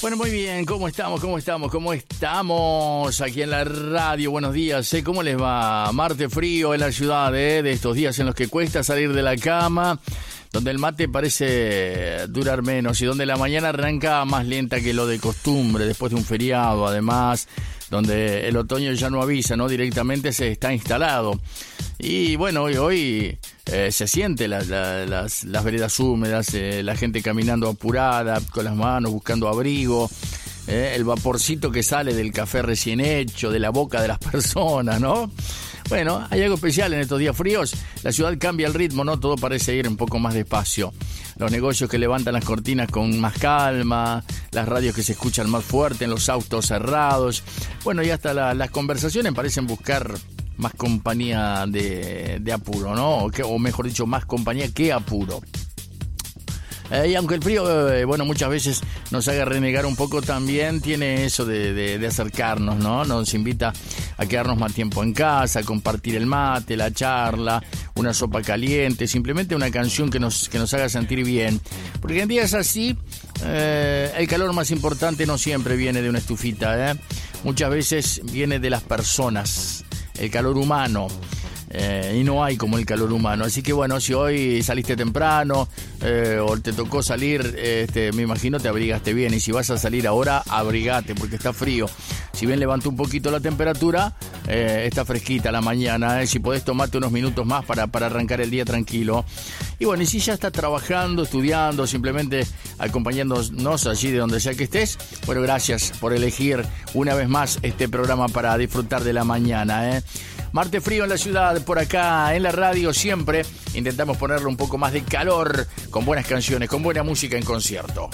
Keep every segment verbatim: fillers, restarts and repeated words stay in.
Bueno, muy bien, ¿cómo estamos? ¿Cómo estamos? ¿Cómo estamos aquí en la radio? Buenos días, ¿eh? ¿Cómo les va? Martes frío en la ciudad, ¿eh? De estos días en los que cuesta salir de la cama, donde el mate parece durar menos y donde la mañana arranca más lenta que lo de costumbre, después de un feriado, además, donde el otoño ya no avisa, ¿no? Directamente se está instalado. Y bueno, hoy, hoy eh, se siente la, la, las, las veredas húmedas, eh, la gente caminando apurada, con las manos, buscando abrigo, eh, el vaporcito que sale del café recién hecho, de la boca de las personas, ¿no? Bueno, hay algo especial en estos días fríos. La ciudad cambia el ritmo, ¿no? Todo parece ir un poco más despacio. Los negocios que levantan las cortinas con más calma, las radios que se escuchan más fuerte en los autos cerrados. Bueno, y hasta la, las conversaciones parecen buscar más compañía de, de apuro, ¿no? O, que, o mejor dicho, más compañía que apuro. Eh, y aunque el frío, eh, bueno, muchas veces nos haga renegar un poco, también tiene eso de, de, de acercarnos, ¿no? Nos invita a quedarnos más tiempo en casa, a compartir el mate, la charla, una sopa caliente, simplemente una canción que nos, que nos haga sentir bien. Porque en días así, eh, el calor más importante no siempre viene de una estufita, ¿eh? Muchas veces viene de las personas, el calor humano. Eh, y no hay como el calor humano. Así que bueno, si hoy saliste temprano eh, o te tocó salir, este, me imagino te abrigaste bien. Y si vas a salir ahora, abrigate porque está frío. Si bien levantó un poquito la temperatura, eh, está fresquita la mañana, eh. Si podés tomarte unos minutos más para, para arrancar el día tranquilo. Y bueno, y si ya estás trabajando, estudiando, simplemente acompañándonos allí de donde sea que estés, bueno, gracias por elegir una vez más este programa para disfrutar de la mañana, eh. Martes frío en la ciudad, por acá en la radio siempre intentamos ponerle un poco más de calor con buenas canciones, con buena música en concierto.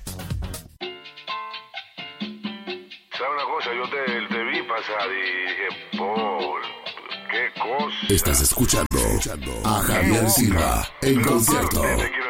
¿Sabes una cosa? Yo te, te vi pasar y dije, Paul, qué cosa. Estás escuchando a Javier Silva en concierto.